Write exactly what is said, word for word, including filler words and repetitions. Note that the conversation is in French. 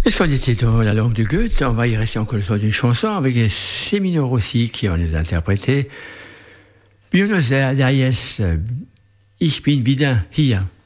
Puisqu'on était dans la langue de Goethe, on va y rester encore le soir d'une chanson avec les Sémineurs aussi qui ont les interprétés. Buenos Aires, Ich bin wieder hier.